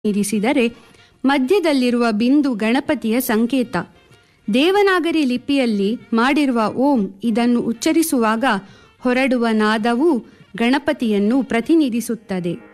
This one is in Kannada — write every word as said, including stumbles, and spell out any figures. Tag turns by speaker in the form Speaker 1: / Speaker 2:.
Speaker 1: ಇರಿಸಿದರೆ ಮಧ್ಯದಲ್ಲಿರುವ ಬಿಂದು ಗಣಪತಿಯ ಸಂಕೇತ. ದೇವನಾಗರಿ ಲಿಪಿಯಲ್ಲಿ ಮಾಡಿರುವ ಓಂ ಇದನ್ನು ಉಚ್ಚರಿಸುವಾಗ ಹೊರಡುವ ನಾದವು ಗಣಪತಿಯನ್ನು ಪ್ರತಿನಿಧಿಸುತ್ತದೆ.